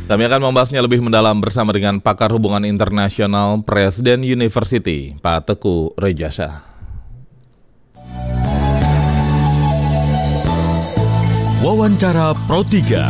Kami akan membahasnya lebih mendalam bersama dengan pakar hubungan internasional Presiden University, Pak Teguh Rejasa. Wawancara Pro 3.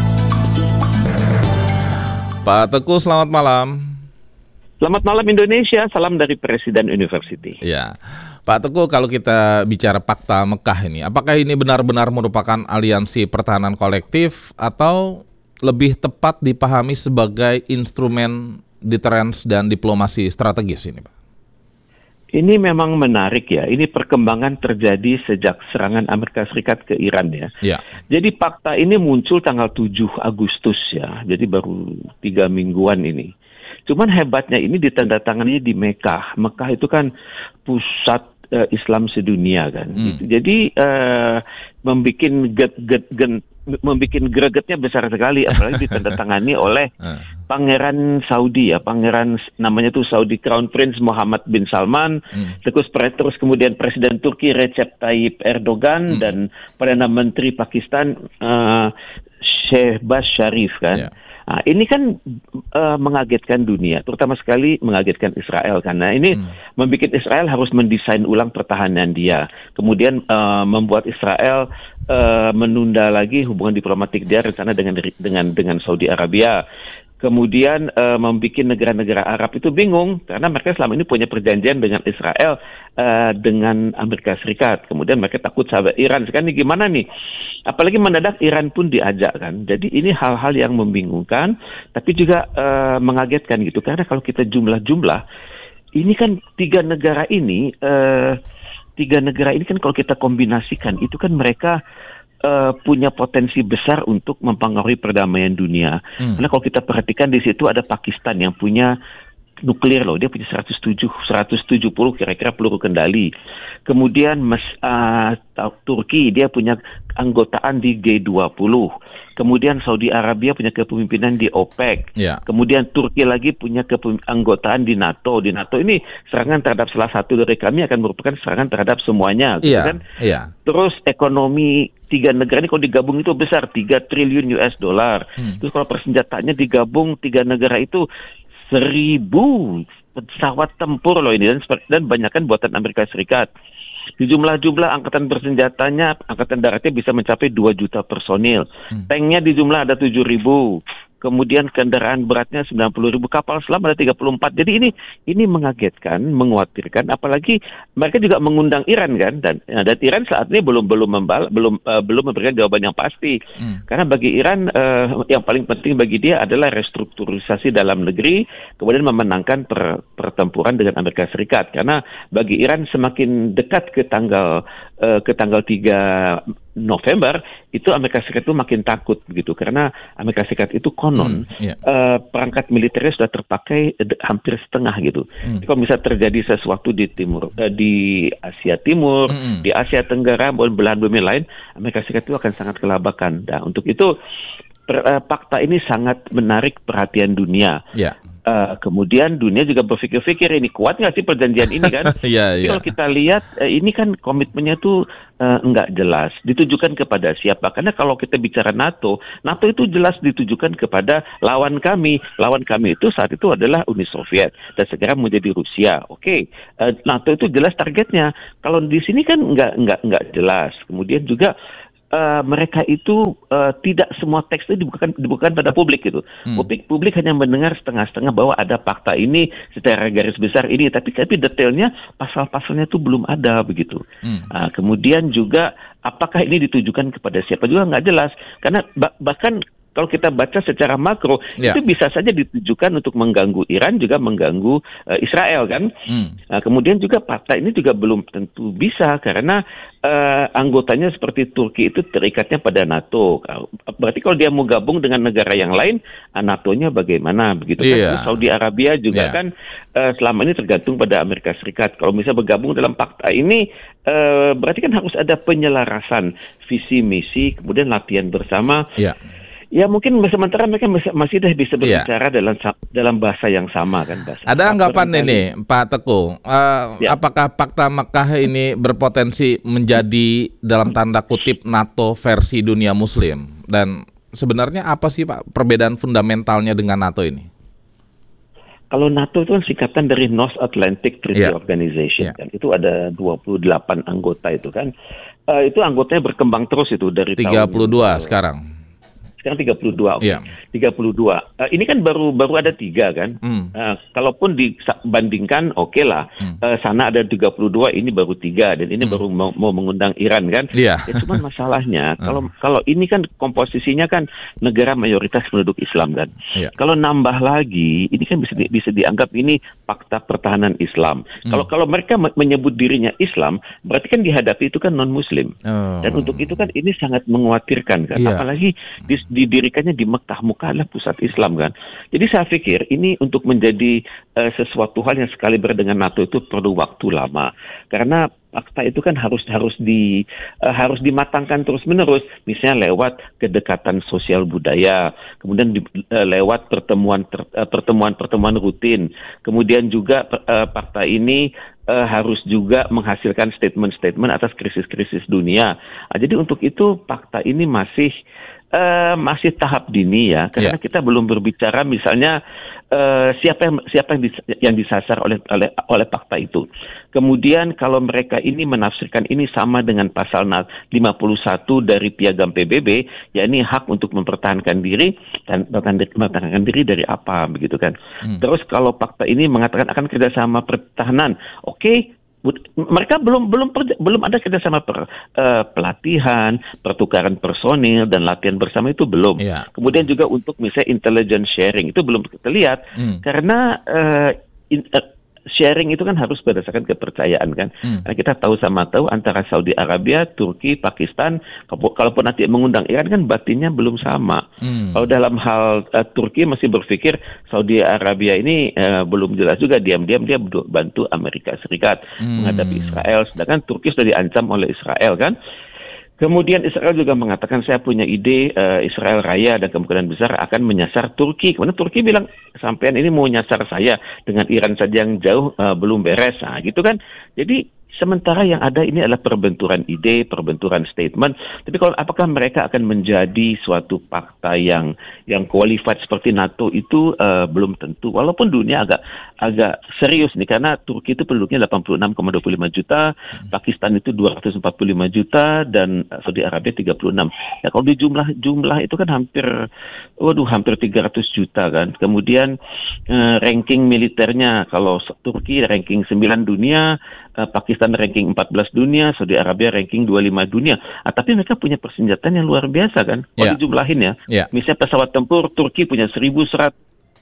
Pak Teguh, selamat malam. Selamat malam Indonesia, salam dari Presiden University. Ya, Pak Teguh, kalau kita bicara Pakta Mekah ini, apakah ini benar-benar merupakan aliansi pertahanan kolektif atau lebih tepat dipahami sebagai instrumen deterrence dan diplomasi strategis ini, Pak? Ini memang menarik ya, ini perkembangan terjadi sejak serangan Amerika Serikat ke Iran ya. Ya. Jadi fakta ini muncul tanggal 7 Agustus ya, jadi baru 3 mingguan ini. Cuman hebatnya ini ditandatangani di Mekah. Mekah itu kan pusat Islam sedunia kan. Jadi membuat gregetnya besar sekali, apalagi ditandatangani oleh Pangeran Saudi ya, Pangeran namanya tuh Saudi Crown Prince Muhammad bin Salman, terus kemudian Presiden Turki Recep Tayyip Erdogan dan Perdana Menteri Pakistan Shehbaz Sharif kan. Yeah. Nah, ini kan mengagetkan dunia, terutama sekali mengagetkan Israel karena ini membuat Israel harus mendesain ulang pertahanan dia. Kemudian membuat Israel menunda lagi hubungan diplomatik dia rencana dengan Saudi Arabia. Kemudian membuat negara-negara Arab itu bingung karena mereka selama ini punya perjanjian dengan Israel dengan Amerika Serikat. Kemudian mereka takut sahabat Iran. Sekarang ini gimana nih? Apalagi mendadak Iran pun diajak kan. Jadi ini hal-hal yang membingungkan, tapi juga mengagetkan gitu. Karena kalau kita jumlah-jumlah, ini kan tiga negara ini kan kalau kita kombinasikan, itu kan mereka punya potensi besar untuk mempengaruhi perdamaian dunia. Karena kalau kita perhatikan di situ ada Pakistan yang punya nuklir loh, dia punya 170 kira-kira peluru kendali. Kemudian Turki dia punya anggotaan di G20. Kemudian Saudi Arabia punya kepemimpinan di OPEC. Yeah. Kemudian Turki lagi punya anggotaan di NATO. Di NATO ini serangan terhadap salah satu dari kami akan merupakan serangan terhadap semuanya, gitu kan? Yeah. Terus ekonomi tiga negara ini kalau digabung itu besar, 3 triliun US dollar. Terus kalau persenjataannya digabung tiga negara itu 1.000 pesawat tempur loh ini dan banyakkan buatan Amerika Serikat. Di jumlah angkatan bersenjatanya, angkatan daratnya bisa mencapai 2 juta personil. Tanknya di jumlah ada 7.000. Kemudian kendaraan beratnya 90.000, kapal selam ada 34. Jadi ini mengagetkan, mengkhawatirkan. Apalagi mereka juga mengundang Iran kan, dan Iran saat ini belum memberikan jawaban yang pasti. Karena bagi Iran yang paling penting bagi dia adalah restrukturisasi dalam negeri, kemudian memenangkan pertempuran dengan Amerika Serikat. Karena bagi Iran semakin dekat ke tanggal 3 November itu Amerika Serikat itu makin takut begitu karena Amerika Serikat itu konon perangkat militernya sudah terpakai hampir setengah gitu. Kalau bisa terjadi sesuatu di Asia Timur, di Asia Tenggara maupun belahan bumi lain, Amerika Serikat itu akan sangat kelabakan. Nah, untuk itu fakta ini sangat menarik perhatian dunia. Kemudian dunia juga berpikir-pikir ini kuat nggak sih perjanjian ini kan? Tapi kalau kita lihat ini kan komitmennya tuh nggak jelas ditujukan kepada siapa. Karena kalau kita bicara NATO itu jelas ditujukan kepada lawan kami. Lawan kami itu saat itu adalah Uni Soviet dan sekarang menjadi Rusia. Oke. NATO itu jelas targetnya. Kalau di sini kan nggak jelas. Kemudian juga mereka itu tidak semua teks itu dibukakan pada publik gitu. Publik hanya mendengar setengah-setengah bahwa ada fakta ini secara garis besar ini, tapi detailnya pasal-pasalnya itu belum ada begitu. Kemudian juga apakah ini ditujukan kepada siapa juga nggak jelas. Karena bahkan kalau kita baca secara makro, itu bisa saja ditujukan untuk mengganggu Iran, juga mengganggu Israel kan. Kemudian juga fakta ini juga belum tentu bisa, karena anggotanya seperti Turki itu terikatnya pada NATO. Berarti kalau dia mau gabung dengan negara yang lain, NATO-nya bagaimana begitu kan? Saudi Arabia juga kan selama ini tergantung pada Amerika Serikat. Kalau misalnya bergabung dalam fakta ini, berarti kan harus ada penyelarasan visi misi, kemudian latihan bersama. Ya mungkin sementara mereka masih bisa berbicara dalam bahasa yang sama kan. Ada anggapan ini Pak Teguh, apakah Pakta Mekah ini berpotensi menjadi dalam tanda kutip NATO versi dunia Muslim, dan sebenarnya apa sih Pak perbedaan fundamentalnya dengan NATO ini? Kalau NATO itu kan singkatan dari North Atlantic Treaty Organization, kan. Itu ada 28 anggota itu kan. Itu anggotanya berkembang terus itu dari 32 tahun sekarang. Sekarang 32, okay. 32. Ini kan baru ada 3 kan. Kalaupun dibandingkan oke lah. Sana ada 32, ini baru 3 dan ini baru mau mengundang Iran kan. Ya, cuman masalahnya kalau ini kan komposisinya kan negara mayoritas penduduk Islam kan. Kalau nambah lagi, ini kan bisa dianggap ini fakta pertahanan Islam. Kalau mereka menyebut dirinya Islam, berarti kan dihadapi itu kan non-Muslim. Dan untuk itu kan ini sangat mengkhawatirkan kan. Apalagi didirikannya di Mekah adalah pusat Islam kan. Jadi saya pikir ini untuk menjadi sesuatu hal yang sekali dengan NATO itu perlu waktu lama. Karena fakta itu kan harus dimatangkan terus-menerus, misalnya lewat kedekatan sosial budaya, kemudian lewat pertemuan rutin, kemudian juga fakta ini harus juga menghasilkan statement-statement atas krisis-krisis dunia. Jadi untuk itu fakta ini masih tahap dini ya, karena kita belum berbicara misalnya siapa yang disasar oleh fakta itu. Kemudian kalau mereka ini menafsirkan ini sama dengan pasal 51 dari Piagam PBB, yakni hak untuk mempertahankan diri dan mempertahankan diri dari apa begitu kan. Terus kalau fakta ini mengatakan akan kerjasama pertahanan, oke. Mereka belum ada kerjasama pelatihan, pertukaran personil dan latihan bersama itu belum. Kemudian juga untuk misalnya intelligence sharing itu belum kita lihat karena sharing itu kan harus berdasarkan kepercayaan kan. Karena kita tahu antara Saudi Arabia, Turki, Pakistan, kalaupun nanti mengundang Iran kan batinnya belum sama. Kalau dalam hal Turki masih berpikir Saudi Arabia ini belum jelas juga, diam-diam dia bantu Amerika Serikat menghadapi Israel, sedangkan Turki sudah diancam oleh Israel kan. Kemudian Israel juga mengatakan saya punya ide Israel Raya dan kemungkinan besar akan menyasar Turki. Kemudian Turki bilang sampean ini mau nyasar saya dengan Iran saja yang jauh belum beres. Nah, gitu kan. Jadi sementara yang ada ini adalah perbenturan ide, perbenturan statement. Tapi kalau apakah mereka akan menjadi suatu fakta yang qualified seperti NATO itu belum tentu. Walaupun dunia agak serius nih karena Turki itu penduduknya 86,25 juta, Pakistan itu 245 juta dan Saudi Arabia 36. Ya kalau di jumlah itu kan hampir 300 juta kan. Kemudian ranking militernya kalau Turki ranking 9 dunia, Pakistan ranking 14 dunia, Saudi Arabia ranking 25 dunia. Tapi mereka punya persenjataan yang luar biasa kan. Kalau dijumlahin ya. Misalnya pesawat tempur Turki punya 1.100.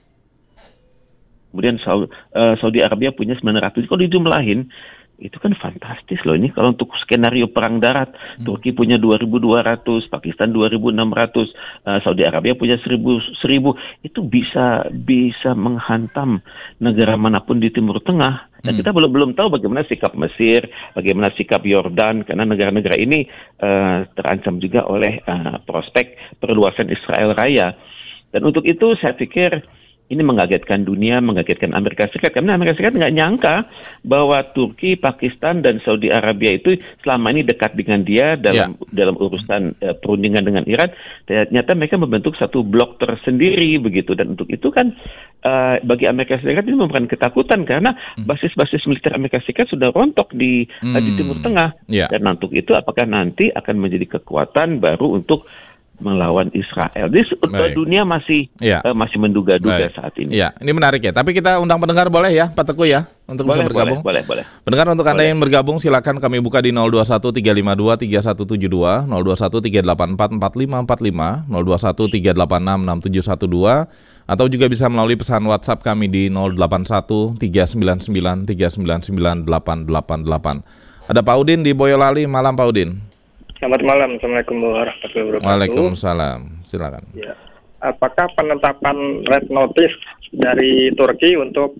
Kemudian Saudi Arabia punya 900. Kalau dijumlahin itu kan fantastis loh ini. Kalau untuk skenario perang darat, Turki punya 2.200, Pakistan 2.600, Saudi Arabia punya 1.000. Itu bisa menghantam negara manapun di Timur Tengah. Dan kita belum tahu bagaimana sikap Mesir, bagaimana sikap Yordan, karena negara-negara ini terancam juga oleh prospek perluasan Israel Raya. Dan untuk itu saya pikir ini mengagetkan dunia, mengagetkan Amerika Serikat. Karena Amerika Serikat nggak nyangka bahwa Turki, Pakistan, dan Saudi Arabia itu selama ini dekat dengan dia dalam urusan perundingan dengan Iran. Ternyata mereka membentuk satu blok tersendiri begitu. Dan untuk itu kan bagi Amerika Serikat ini merupakan ketakutan karena basis-basis militer Amerika Serikat sudah rontok di Timur Tengah. Dan untuk itu apakah nanti akan menjadi kekuatan baru untuk melawan Israel. Jadi dunia masih menduga-duga saat ini. Iya, ini menarik ya. Tapi kita undang pendengar boleh ya, Pak Teguh ya, untuk bisa bergabung. Boleh. Pendengar untuk Anda yang bergabung silakan kami buka di 0213523172, 0213844545, 0213866712, atau juga bisa melalui pesan WhatsApp kami di 081399399888. Ada Pak Udin di Boyolali. Malam Pak Udin. Selamat malam, Assalamualaikum warahmatullahi wabarakatuh. Waalaikumsalam, silakan. Ya. Apakah penetapan red notice dari Turki untuk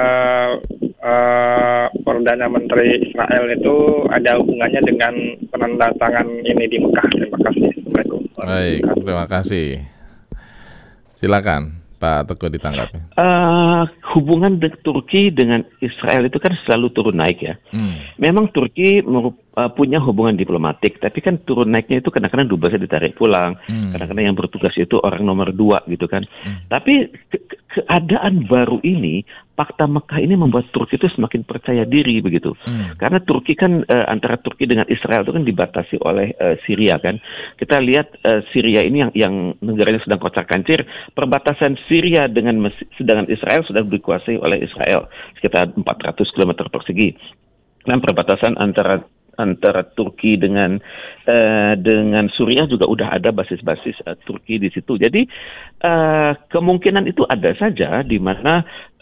Perdana Menteri Israel itu ada hubungannya dengan penandatangan ini di Mekah? Terima kasih. Assalamualaikum. Baik, terima kasih. Silakan. Pak Teguh ditanggapi? Hubungan Turki dengan Israel itu kan selalu turun naik ya. Memang Turki punya hubungan diplomatik, tapi kan turun naiknya itu kadang-kadang dubesnya ditarik pulang, kadang-kadang yang bertugas itu orang nomor 2 gitu kan. Tapi keadaan baru ini, Fakta Mekah ini membuat Turki itu semakin percaya diri begitu. Karena Turki kan antara Turki dengan Israel itu kan dibatasi oleh Syria kan. Kita lihat Syria ini yang negaranya sedang kocar-kancir, perbatasan Syria sedangkan Israel sudah dikuasai oleh Israel sekitar 400 km persegi. Dan perbatasan antara Turki dengan Suriah juga udah ada basis-basis Turki di situ. Jadi kemungkinan itu ada saja di mana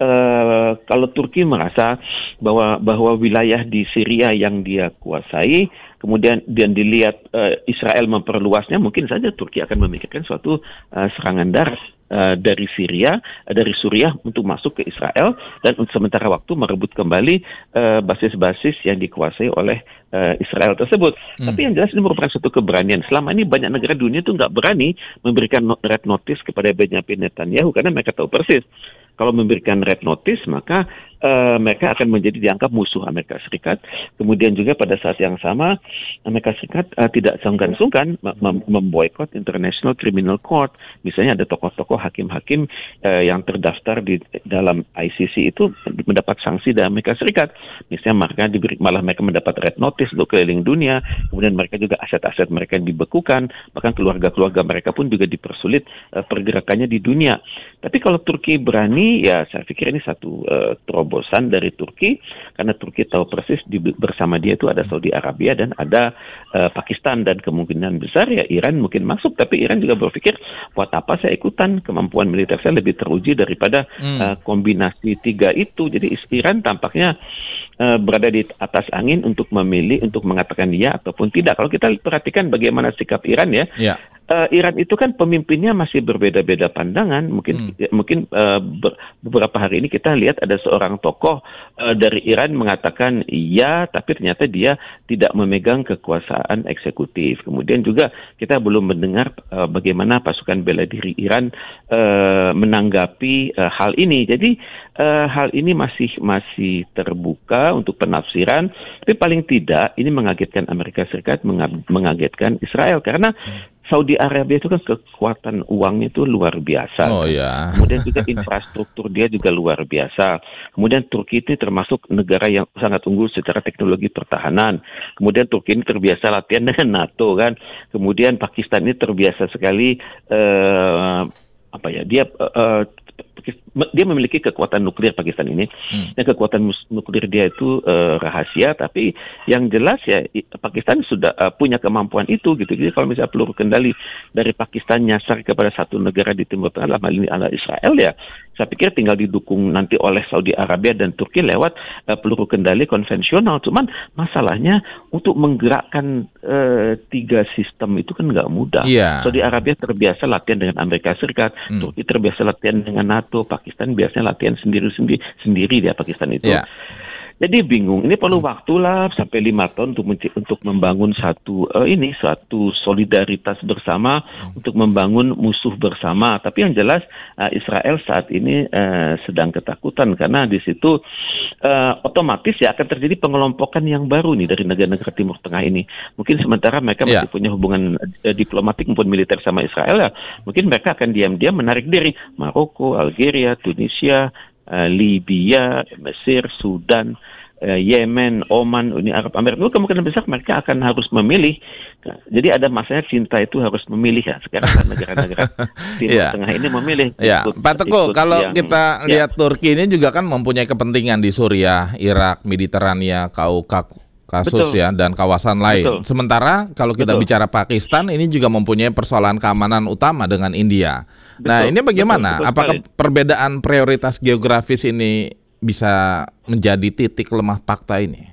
kalau Turki merasa bahwa wilayah di Syria yang dia kuasai, kemudian dilihat Israel memperluasnya, mungkin saja Turki akan memikirkan suatu serangan darat dari Suriah untuk masuk ke Israel dan untuk sementara waktu merebut kembali basis-basis yang dikuasai oleh Israel tersebut. Tapi yang jelas ini merupakan suatu keberanian. Selama ini banyak negara dunia itu nggak berani memberikan red notice kepada Benjamin Netanyahu karena mereka tahu persis kalau memberikan red notice maka mereka akan menjadi dianggap musuh Amerika Serikat. Kemudian juga pada saat yang sama Amerika Serikat tidak sungkan-sungkan memboikot International Criminal Court. Misalnya ada tokoh-tokoh hakim-hakim yang terdaftar di dalam ICC itu mendapat sanksi dari Amerika Serikat. Misalnya malah mereka mendapat red notice untuk keliling dunia. Kemudian mereka juga aset-aset mereka dibekukan, bahkan keluarga-keluarga mereka pun juga dipersulit pergerakannya di dunia. Tapi kalau Turki berani, ya saya pikir ini satu terobosan dari Turki, karena Turki tahu persis bersama dia itu ada Saudi Arabia dan ada Pakistan, dan kemungkinan besar ya Iran mungkin masuk, tapi Iran juga berpikir buat apa saya ikutan, kemampuan militer saya lebih teruji daripada kombinasi 3 itu. Jadi Iran tampaknya berada di atas angin untuk memilih untuk mengatakan ya ataupun tidak. Kalau kita perhatikan bagaimana sikap Iran ya. Iran itu kan pemimpinnya masih berbeda-beda pandangan. Mungkin beberapa hari ini kita lihat ada seorang tokoh dari Iran mengatakan iya, tapi ternyata dia tidak memegang kekuasaan eksekutif. Kemudian juga kita belum mendengar bagaimana pasukan bela diri Iran menanggapi hal ini. Jadi hal ini masih terbuka untuk penafsiran. Tapi paling tidak ini mengagetkan Amerika Serikat, mengagetkan Israel karena Saudi Arabia itu kan kekuatan uangnya itu luar biasa. Kemudian juga infrastruktur dia juga luar biasa. Kemudian Turki itu termasuk negara yang sangat unggul secara teknologi pertahanan. Kemudian Turki ini terbiasa latihan dengan NATO kan. Kemudian Pakistan ini terbiasa sekali dia memiliki kekuatan nuklir Pakistan ini. Dan kekuatan nuklir dia itu rahasia, tapi yang jelas ya Pakistan sudah punya kemampuan itu gitu. Jadi kalau misalnya peluru kendali dari Pakistan nyasar kepada satu negara di Timur Tengah, dalam hal ini adalah Israel ya, saya pikir tinggal didukung nanti oleh Saudi Arabia dan Turki lewat peluru kendali konvensional. Cuman masalahnya untuk menggerakkan 3 sistem itu kan nggak mudah. Saudi Arabia terbiasa latihan dengan Amerika Serikat, Turki terbiasa latihan dengan NATO, Pakistan biasanya latihan sendiri dia Pakistan itu. Jadi bingung. Ini perlu waktu lah sampai 5 tahun untuk membangun satu solidaritas bersama, untuk membangun musuh bersama. Tapi yang jelas Israel saat ini sedang ketakutan karena di situ otomatis ya akan terjadi pengelompokan yang baru nih dari negara-negara Timur Tengah ini. Mungkin sementara mereka masih punya hubungan diplomatik maupun militer sama Israel ya, mungkin mereka akan diam-diam menarik diri. Maroko, Algeria, Tunisia, Libya, Mesir, Sudan, Yemen, Oman, Uni Arab Amerika, itu kemungkinan besar mereka akan harus memilih. Jadi ada masanya cinta itu harus memilih ya. Sekarang negara-negara Timur Tengah ini memilih. Pak Teguh, kalau kita lihat Turki ini juga kan mempunyai kepentingan di Suriah, Irak, Mediterania, Kaukasus ya, dan kawasan lain. Sementara kalau kita bicara Pakistan, ini juga mempunyai persoalan keamanan utama dengan India. Nah, ini bagaimana? Apakah perbedaan prioritas geografis ini bisa menjadi titik lemah fakta ini?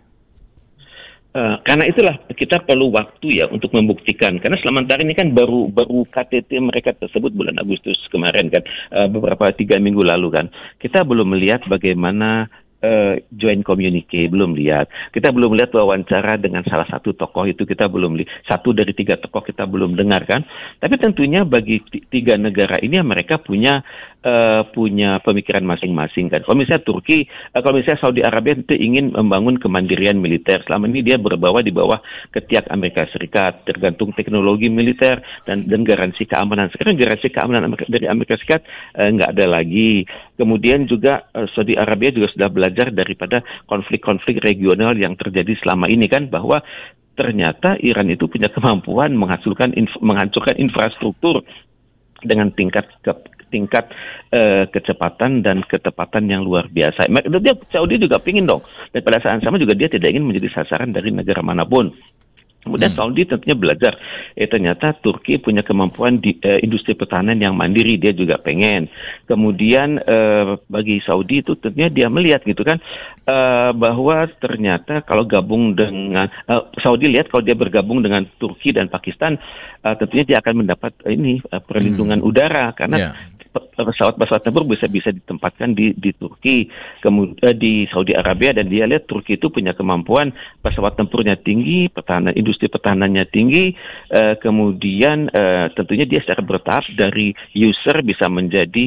Karena itulah kita perlu waktu ya untuk membuktikan. Karena sementara ini kan baru KTT mereka tersebut bulan Agustus kemarin kan, beberapa 3 minggu lalu kan. Kita belum melihat bagaimana joint communique, belum lihat. Kita belum lihat wawancara dengan salah satu tokoh itu, kita belum lihat. 1 dari 3 tokoh kita belum dengar kan. Tapi tentunya bagi 3 negara ini mereka punya punya pemikiran masing-masing kan. Kalau misalnya Turki, kalau misalnya Saudi Arabia itu ingin membangun kemandirian militer, selama ini dia di bawah ketiak Amerika Serikat, tergantung teknologi militer dan garansi keamanan. Sekarang garansi keamanan dari Amerika Serikat nggak ada lagi. Kemudian juga Saudi Arabia juga sudah belajar daripada konflik-konflik regional yang terjadi selama ini kan, bahwa ternyata Iran itu punya kemampuan menghancurkan infrastruktur dengan tingkat kecepatan dan ketepatan yang luar biasa. Saudi juga pingin dong. Dan pada saat sama juga dia tidak ingin menjadi sasaran dari negara manapun. Kemudian Saudi tentunya belajar, ternyata Turki punya kemampuan di industri pertahanan yang mandiri, dia juga pengen. Kemudian bagi Saudi itu tentunya dia melihat gitu kan, bahwa ternyata kalau gabung dengan Saudi lihat kalau dia bergabung dengan Turki dan Pakistan, tentunya dia akan mendapat perlindungan udara karena pesawat-pesawat tempur bisa ditempatkan di Turki, kemudian di Saudi Arabia, dan dia lihat Turki itu punya kemampuan pesawat tempurnya tinggi, industri pertahanannya tinggi, kemudian tentunya dia secara bertahap dari user bisa menjadi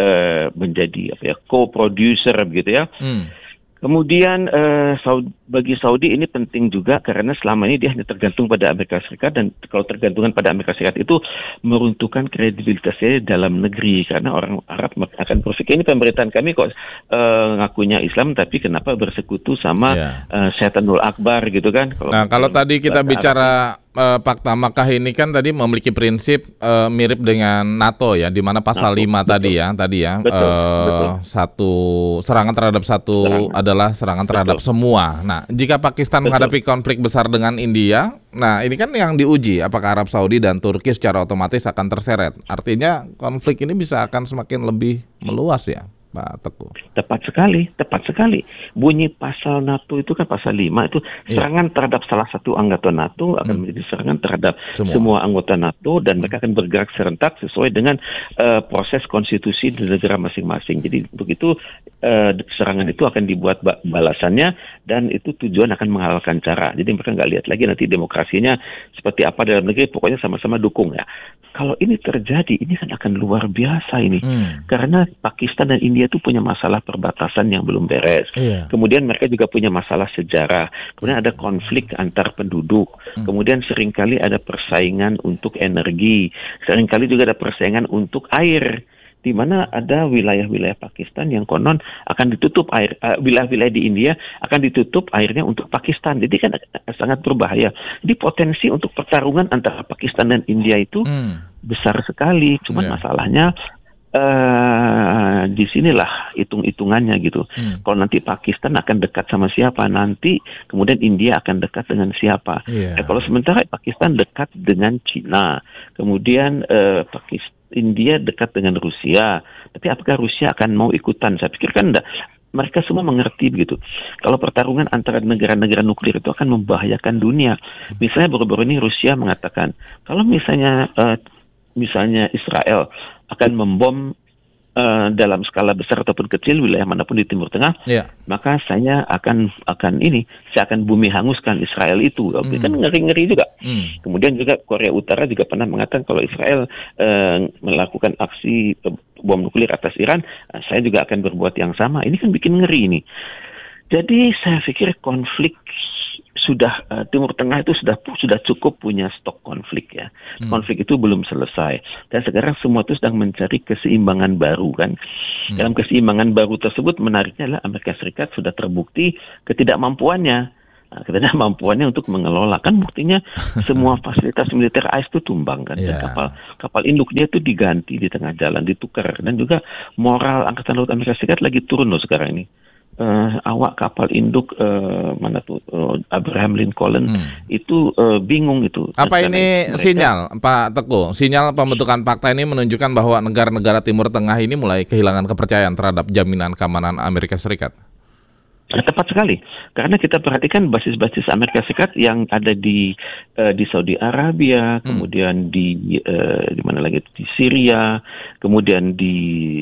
co-producer begitu ya. Kemudian bagi Saudi ini penting juga karena selama ini dia hanya tergantung pada Amerika Serikat, dan kalau tergantungan pada Amerika Serikat itu meruntuhkan kredibilitasnya dalam negeri, karena orang Arab akan berpikir ini pemerintahan kami kok ngakunya Islam tapi kenapa bersekutu sama Syaitanul Akbar gitu kan. Kalau tadi kita bicara Fakta Makkah ini kan tadi memiliki prinsip mirip dengan NATO ya, di mana pasal 5 tadi ya. Betul. Satu serangan terhadap satu adalah serangan terhadap semua. Nah, jika Pakistan menghadapi konflik besar dengan India, nah ini kan yang diuji apakah Arab Saudi dan Turki secara otomatis akan terseret. Artinya konflik ini bisa akan semakin lebih meluas ya, Pak Teguh. Tepat sekali. Bunyi pasal NATO itu kan pasal 5 itu serangan terhadap salah satu anggota NATO akan menjadi serangan terhadap semua anggota NATO, dan mereka akan bergerak serentak sesuai dengan proses konstitusi di negara masing-masing. Jadi untuk itu serangan itu akan dibuat balasannya, dan itu tujuan akan menghalalkan cara. Jadi mereka nggak lihat lagi nanti demokrasinya seperti apa dalam negeri, pokoknya sama-sama dukung ya. Kalau ini terjadi, ini kan akan luar biasa ini. Karena Pakistan dan India itu punya masalah perbatasan yang belum beres. Kemudian mereka juga punya masalah sejarah. Kemudian ada konflik antar penduduk. Kemudian seringkali ada persaingan untuk energi. Seringkali juga ada persaingan untuk air, di mana ada wilayah-wilayah Pakistan yang konon akan ditutup air, wilayah-wilayah di India akan ditutup airnya untuk Pakistan. Jadi kan sangat berbahaya. Jadi potensi untuk pertarungan antara Pakistan dan India itu besar sekali. Cuman masalahnya di sinilah hitung-hitungannya gitu. Kalau nanti Pakistan akan dekat sama siapa, nanti kemudian India akan dekat dengan siapa. Kalau sementara Pakistan dekat dengan Cina, kemudian India dekat dengan Rusia, tapi apakah Rusia akan mau ikutan? Saya pikir kan enggak. Mereka semua mengerti begitu. Kalau pertarungan antara negara-negara nuklir itu akan membahayakan dunia. Misalnya baru-baru ini Rusia mengatakan kalau misalnya Israel akan membom dalam skala besar ataupun kecil wilayah manapun di Timur Tengah, maka saya akan bumi hanguskan Israel itu. Kan ngeri-ngeri juga. Kemudian juga Korea Utara juga pernah mengatakan kalau Israel melakukan aksi bom nuklir atas Iran, saya juga akan berbuat yang sama. Ini kan bikin ngeri ini. Jadi saya pikir konflik Timur Tengah itu sudah cukup punya stok konflik ya. Konflik itu belum selesai, dan sekarang semua itu sedang mencari keseimbangan baru kan. Dalam keseimbangan baru tersebut menariknya adalah Amerika Serikat sudah terbukti ketidakmampuannya untuk mengelola. Kan buktinya semua fasilitas militer AS itu tumbang kan. Dan kapal induk dia itu diganti di tengah jalan, ditukar, dan juga moral Angkatan Laut Amerika Serikat lagi turun loh sekarang ini. Awak kapal induk Abraham Lincoln itu bingung itu. Apa ini sinyal, Pak Teguh? Sinyal pembentukan fakta ini menunjukkan bahwa negara-negara Timur Tengah ini mulai kehilangan kepercayaan terhadap jaminan keamanan Amerika Serikat. Tepat sekali, karena kita perhatikan basis-basis Amerika Serikat yang ada di Saudi Arabia, kemudian di mana lagi, di Syria, kemudian di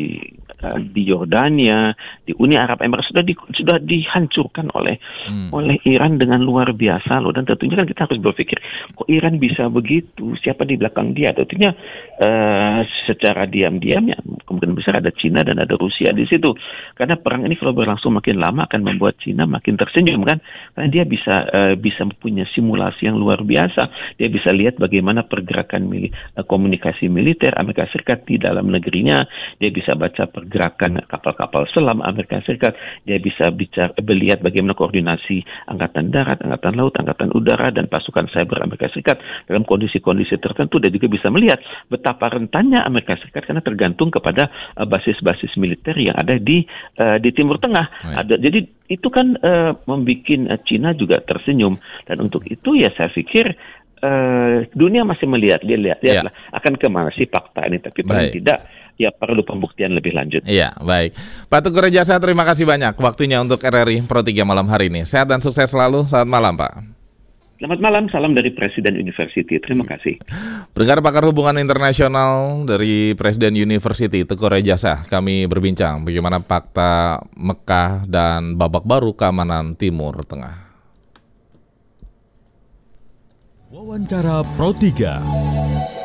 Yordania, di Uni Arab Emirat sudah dihancurkan oleh Iran dengan luar biasa loh. Dan tentunya kan kita harus berpikir, kok Iran bisa begitu? Siapa di belakang dia? Tentunya secara diam-diam ya kemungkinan besar ada Cina dan ada Rusia di situ. Karena perang ini kalau berlangsung makin lama akan membuat Cina makin tersenyum kan, karena dia bisa punya simulasi yang luar biasa. Dia bisa lihat bagaimana pergerakan komunikasi militer Amerika Serikat di dalam negerinya. Dia bisa baca pergerakan kapal-kapal selam Amerika Serikat. Dia bisa melihat bagaimana koordinasi angkatan darat, angkatan laut, angkatan udara, dan pasukan cyber Amerika Serikat dalam kondisi-kondisi tertentu. Dan juga bisa melihat betapa rentannya Amerika Serikat karena tergantung kepada basis-basis militer yang ada di Timur Tengah. Jadi itu kan membuat Cina juga tersenyum. Dan untuk itu ya saya pikir dunia masih melihat, lihatlah akan kemana sih fakta ini. Tapi paling tidak ya perlu pembuktian lebih lanjut. Iya, baik. Pak Teguh Rejasa, terima kasih banyak waktunya untuk RRI Pro 3 malam hari ini. Sehat dan sukses selalu. Selamat malam, Pak. Selamat malam, salam dari Presiden University. Terima kasih. Pendengar pakar hubungan internasional dari Presiden University, Teguh Rejasa, kami berbincang bagaimana fakta Mekah dan babak baru keamanan Timur Tengah. Wawancara Pro 3.